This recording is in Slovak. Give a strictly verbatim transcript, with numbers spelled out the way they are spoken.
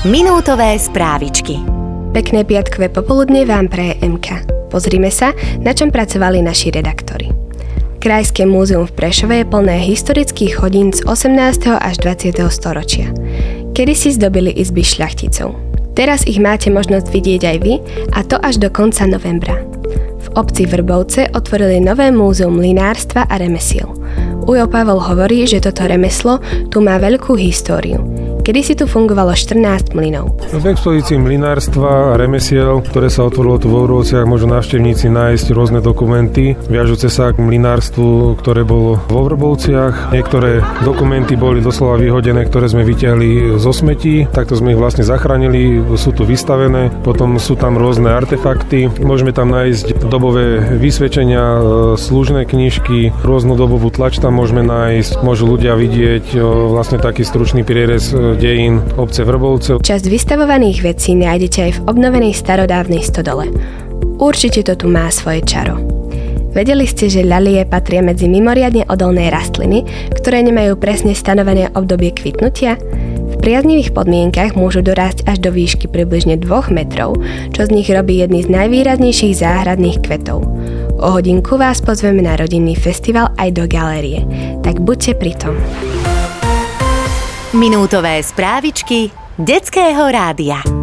Minútové správičky. Pekné piatkové popoludne vám praje em ká. Pozrime sa, na čom pracovali naši redaktori. Krajské múzeum v Prešove je plné historických hodín z osemnásteho až dvadsiateho storočia. Kedysi zdobili izby šľachticov. Teraz ich máte možnosť vidieť aj vy, a to až do konca novembra. V obci Vrbovce otvorili nové múzeum mlynárstva a remesiel. Ujo Pavel hovorí, že toto remeslo tu má veľkú históriu. Kedysi tu fungovalo štrnásť mlynov. V expozícii mlynárstva a remesiel, ktoré sa otvorilo tu vo Vrbovciach, môžu návštevníci nájsť rôzne dokumenty viažúce sa k mlynárstvu, ktoré bolo vo Vrbovciach. Niektoré dokumenty boli doslova vyhodené, ktoré sme vyťahli zo smetí, takto sme ich vlastne zachránili, sú tu vystavené. Potom sú tam rôzne artefakty. Môžeme tam nájsť dobové vysvedčenia, služné knižky, rôznu dobovú tlač tam môžeme nájsť. Môžu ľudia vidieť vlastne taký stručný prierez dejín obce Vrbovce. Časť vystavovaných vecí nájdete aj v obnovenej starodávnej stodole. Určite to tu má svoje čaro. Vedeli ste, že ľalie patria medzi mimoriadne odolné rastliny, ktoré nemajú presne stanovené obdobie kvitnutia? V priaznivých podmienkach môžu dorásť až do výšky približne dvoch metrov, čo z nich robí jedný z najvýraznejších záhradných kvetov. O hodinku vás pozveme na rodinný festival aj do galérie, tak buďte pri tom. Minútové správičky Detského rádia.